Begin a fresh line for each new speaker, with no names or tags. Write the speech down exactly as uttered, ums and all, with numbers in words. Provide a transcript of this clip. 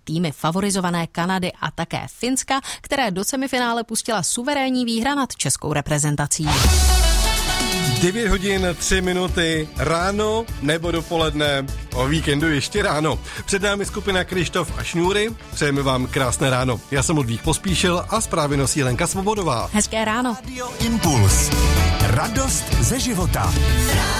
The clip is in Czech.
týmy favorizované Kanady a také Finska, které do semifinále pustila suverénní výhra nad českou reprezentací.
devět hodin tři minuty ráno nebo dopoledne, o víkendu ještě ráno. Před námi skupina Kryštof a Šňůry. Přejeme vám krásné ráno. Já jsem Ludvík Pospíšil a zprávy nosí Lenka Svobodová.
Hezké ráno.
Radio Impuls. Radost ze života.